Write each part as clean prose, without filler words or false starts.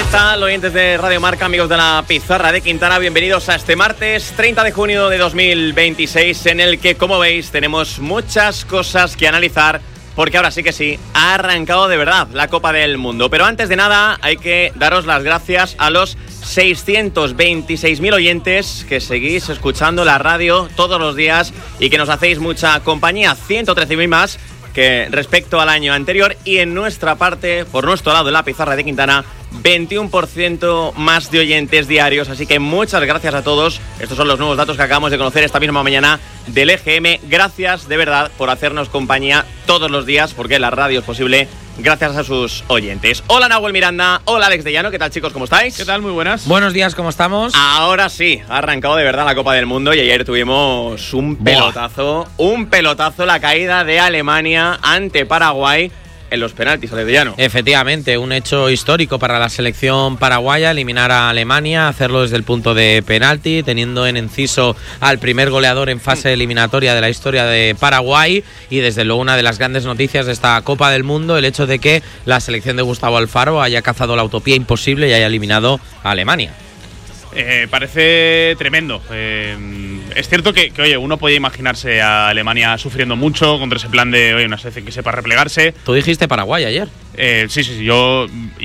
tal, oyentes de Radio Marca, amigos de la Pizarra de Quintana? Bienvenidos a este martes 30 de junio de 2026, en el que, como veis, tenemos muchas cosas que analizar, porque ahora sí que sí, ha arrancado de verdad la Copa del Mundo. Pero antes de nada, hay que daros las gracias a los 626.000 oyentes que seguís escuchando la radio todos los días y que nos hacéis mucha compañía. 113.000 más que respecto al año anterior, y en nuestra parte, por nuestro lado, en la Pizarra de Quintana, 21% más de oyentes diarios. Así que muchas gracias a todos. Estos son los nuevos datos que acabamos de conocer esta misma mañana del EGM. Gracias de verdad por hacernos compañía todos los días, porque la radio es posible gracias a sus oyentes. Hola Nahuel Miranda, hola Alex de Llano, ¿qué tal chicos? ¿Cómo estáis? ¿Qué tal? Muy buenas. Buenos días, ¿cómo estamos? Ahora sí, ha arrancado de verdad la Copa del Mundo y ayer tuvimos un pelotazo, la caída de Alemania ante Paraguay en los penaltis, Alex de Llano. Efectivamente, un hecho histórico para la selección paraguaya, eliminar a Alemania, hacerlo desde el punto de penalti, teniendo en inciso al primer goleador en fase eliminatoria de la historia de Paraguay, y desde luego una de las grandes noticias de esta Copa del Mundo, el hecho de que la selección de Gustavo Alfaro haya cazado la utopía imposible y haya eliminado a Alemania. Parece tremendo. Es cierto que, oye, uno podía imaginarse a Alemania sufriendo mucho contra ese plan de, oye, una selección que sepa replegarse. Tú dijiste Paraguay ayer. Sí, yo...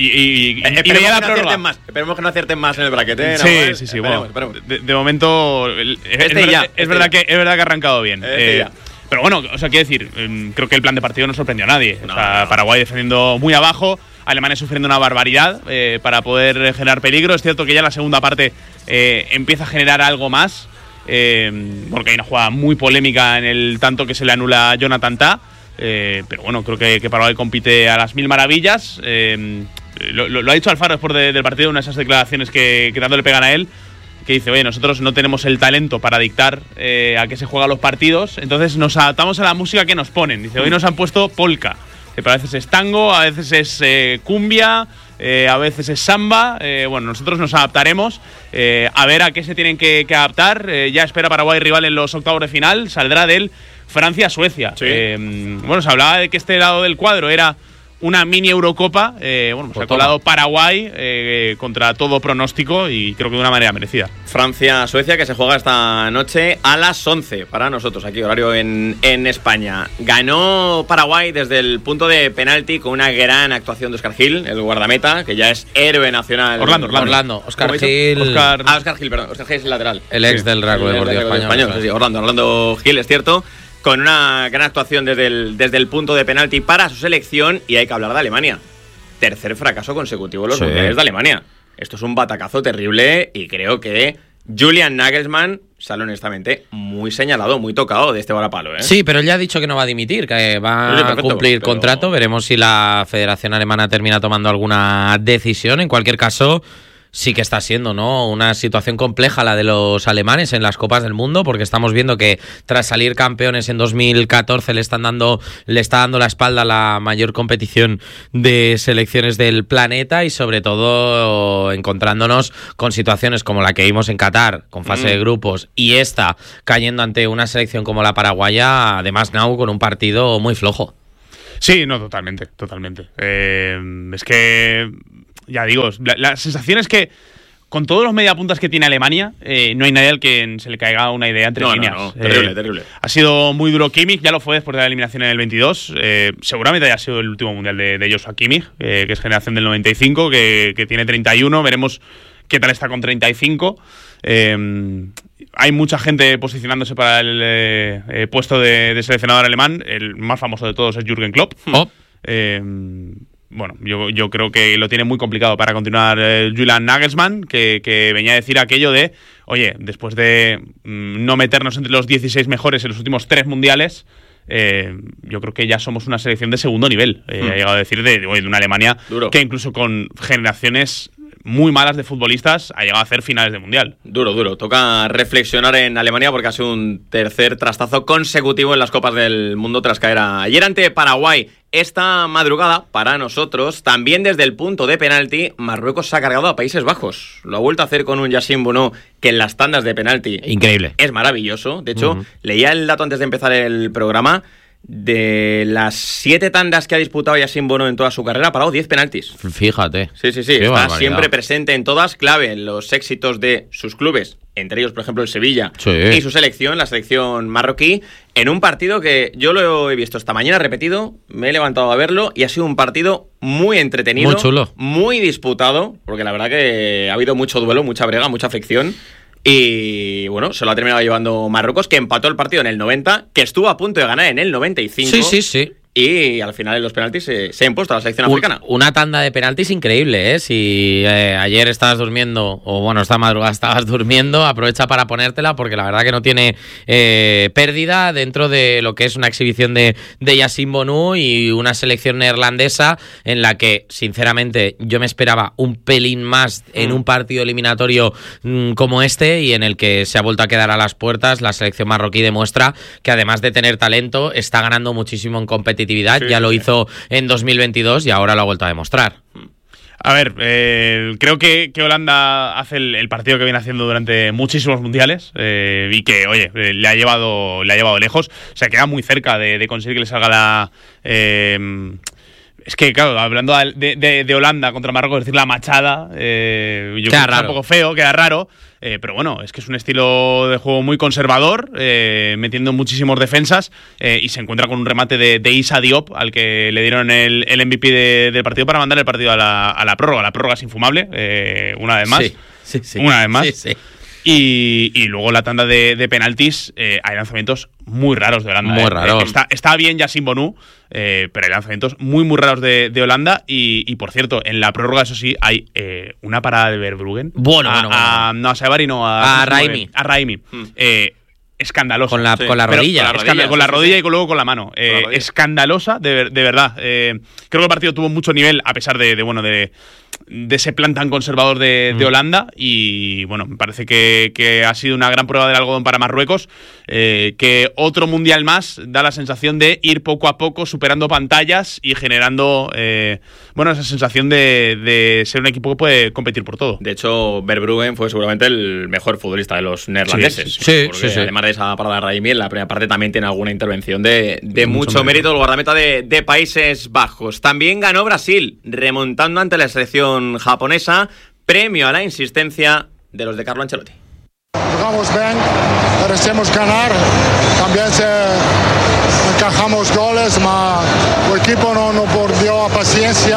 Esperemos que no acierten más en el braquete. Sí. Esperemos. De momento, es verdad que ha arrancado bien. Pero bueno, o sea, quiero decir, creo que el plan de partido no sorprendió a nadie. Paraguay defendiendo muy abajo, Alemania sufriendo una barbaridad para poder generar peligro. Es cierto que ya la segunda parte empieza a generar algo más, porque hay una jugada muy polémica en el tanto que se le anula a Jonathan Tah. Pero bueno, creo que Paraguay compite a las mil maravillas. Lo ha dicho Alfaro después del partido, una de esas declaraciones que tanto le pegan a él, que dice, oye, nosotros no tenemos el talento para dictar a qué se juegan los partidos, entonces nos adaptamos a la música que nos ponen. Dice, hoy nos han puesto polka, pero a veces es tango, a veces es cumbia, a veces es samba. Bueno, nosotros nos adaptaremos a ver a qué se tienen que adaptar. Ya espera Paraguay rival en los octavos de final, saldrá del Francia-Suecia. Sí. Bueno, se hablaba de que este lado del cuadro era una mini Eurocopa. Ha colado Paraguay contra todo pronóstico, y creo que de una manera merecida. Francia-Suecia, que se juega esta noche a las 11 para nosotros, aquí horario en España. Ganó Paraguay desde el punto de penalti con una gran actuación de Oscar Gil, el guardameta, que ya es héroe nacional. Orlando. Oscar Gil, perdón. Oscar Gil es el lateral. El ex del Real Club Deportivo Español. Sí, Orlando Gil, es cierto, con una gran actuación desde el punto de penalti para su selección. Y hay que hablar de Alemania. Tercer fracaso consecutivo en los mundiales de Alemania. Esto es un batacazo terrible, y creo que Julian Nagelsmann sale honestamente muy señalado, muy tocado de este varapalo. Sí, pero él ya ha dicho que no va a dimitir, que va a cumplir contrato. Veremos si la Federación Alemana termina tomando alguna decisión. En cualquier caso, sí que está siendo, ¿no?, una situación compleja la de los alemanes en las Copas del Mundo, porque estamos viendo que tras salir campeones en 2014 le está dando la espalda a la mayor competición de selecciones del planeta, y sobre todo encontrándonos con situaciones como la que vimos en Qatar, con fase de grupos, y esta cayendo ante una selección como la paraguaya, además Nau con un partido muy flojo. Sí, no, totalmente. Es que, ya digo, la sensación es que con todos los mediapuntas que tiene Alemania, no hay nadie al que se le caiga una idea entre líneas. No, terrible. Ha sido muy duro Kimmich, ya lo fue después de la eliminación en el 22. Seguramente haya sido el último mundial de Joshua Kimmich, que es generación del 95, que tiene 31. Veremos qué tal está con 35. Hay mucha gente posicionándose para el puesto de seleccionador alemán. El más famoso de todos es Jürgen Klopp. Bueno, yo creo que lo tiene muy complicado para continuar Julian Nagelsmann, que venía a decir aquello de, oye, después de no meternos entre los 16 mejores en los últimos 3 mundiales, yo creo que ya somos una selección de segundo nivel. Ha llegado a decir de una Alemania duro, que incluso con generaciones muy malas de futbolistas ha llegado a hacer finales de mundial. Duro. Toca reflexionar en Alemania, porque ha sido un tercer trastazo consecutivo en las Copas del Mundo tras caer ayer ante Paraguay. Esta madrugada, para nosotros, también desde el punto de penalti, Marruecos se ha cargado a Países Bajos. Lo ha vuelto a hacer con un Yassine Bounou, que en las tandas de penalti increíble, es maravilloso. De hecho, leía el dato antes de empezar el programa. de las 7 tandas que ha disputado Yassine Bonu en toda su carrera, ha parado 10 penaltis. Fíjate. Sí, está siempre presente en todas, clave en los éxitos de sus clubes, entre ellos, por ejemplo, el Sevilla, y su selección, la selección marroquí, en un partido que yo lo he visto esta mañana repetido, me he levantado a verlo, y ha sido un partido muy entretenido, muy chulo, muy disputado, porque la verdad que ha habido mucho duelo, mucha brega, mucha fricción. Y bueno, se lo ha terminado llevando Marruecos, que empató el partido en el 90, que estuvo a punto de ganar en el 95. Sí. Y al final en los penaltis se ha impuesto a la selección africana. Una tanda de penaltis increíble, ¿eh? Si ayer estabas durmiendo, o bueno, esta madrugada estabas durmiendo, aprovecha para ponértela, porque la verdad que no tiene pérdida dentro de lo que es una exhibición de Yassine Bonu y una selección neerlandesa en la que, sinceramente, yo me esperaba un pelín más en un partido eliminatorio como este, y en el que se ha vuelto a quedar a las puertas. La selección marroquí demuestra que, además de tener talento, está ganando muchísimo en competitividad. Ya lo hizo en 2022 y ahora lo ha vuelto a demostrar. A ver, creo que Holanda hace el partido que viene haciendo durante muchísimos mundiales y que, oye, le ha llevado lejos. O sea, queda muy cerca de conseguir que le salga la... Es que, claro, hablando de Holanda contra Marruecos, decir la machada, yo creo que está un poco feo, queda raro. Pero bueno, es que es un estilo de juego muy conservador, metiendo muchísimos defensas, y se encuentra con un remate de Issa Diop, al que le dieron el MVP del partido para mandar el partido a la prórroga. La prórroga es infumable, una vez más. Sí. Una vez más. Sí. Y luego la tanda de penaltis, hay lanzamientos muy raros de Holanda. Muy raros. Está bien Yassine Bonu, pero hay lanzamientos muy muy raros de Holanda. Y por cierto, en la prórroga, eso sí, hay una parada de Verbruggen. Bueno. No a Saibari, no a Raimi. A Raimi. Escandalosa. Con la rodilla. Con la rodilla y luego con la mano. Escandalosa, de verdad. Creo que el partido tuvo mucho nivel, a pesar de ese plan tan conservador de Holanda. Y bueno, me parece que ha sido una gran prueba del algodón para Marruecos, que otro mundial más da la sensación de ir poco a poco superando pantallas y generando esa sensación de ser un equipo que puede competir por todo. De hecho, Verbruggen fue seguramente el mejor futbolista de los neerlandeses. Sí. Además de esa parada de Raimi, en la primera parte también tiene alguna intervención de mucho mérito el guardameta de Países Bajos. También ganó Brasil, remontando ante la selección japonesa, premio a la insistencia de los de Carlo Ancelotti. Jugamos bien, merecemos ganar, también encajamos goles, pero el equipo no perdió paciencia.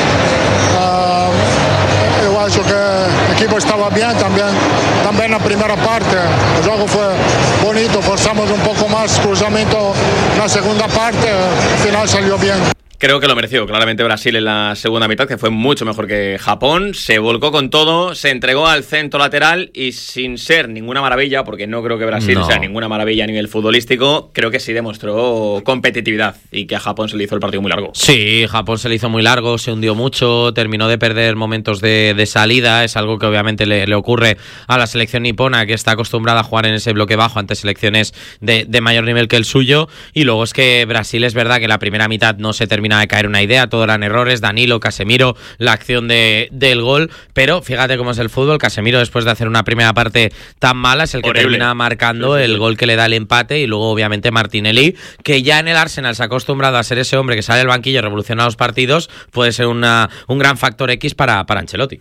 Yo creo que el equipo estaba bien también la primera parte. El juego fue bonito, forzamos un poco más cruzamiento en la segunda parte, al final salió bien. Creo que lo mereció claramente Brasil en la segunda mitad, que fue mucho mejor que Japón. Se volcó con todo, se entregó al centro lateral y, sin ser ninguna maravilla, porque no creo que Brasil sea ninguna maravilla a nivel futbolístico, creo que sí demostró competitividad y que a Japón se le hizo el partido muy largo. Sí, Japón se le hizo muy largo, se hundió mucho, terminó de perder momentos de salida. Es algo que obviamente le ocurre a la selección nipona, que está acostumbrada a jugar en ese bloque bajo ante selecciones de mayor nivel que el suyo. Y luego es que Brasil, es verdad que la primera mitad no se termina de caer una idea, todo eran errores, Danilo, Casemiro, la acción del gol, pero fíjate cómo es el fútbol. Casemiro, después de hacer una primera parte tan mala, es el que termina marcando el gol que le da el empate. Y luego obviamente Martinelli, que ya en el Arsenal se ha acostumbrado a ser ese hombre que sale del banquillo y revoluciona los partidos, puede ser un gran factor X para Ancelotti.